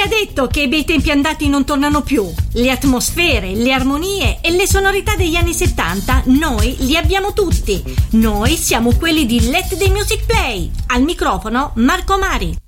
ha detto che i bei tempi andati non tornano più? Le atmosfere, le armonie e le sonorità degli anni 70 noi li abbiamo tutti. Noi siamo quelli di Let the Music Play. Al microfono Marco Mari.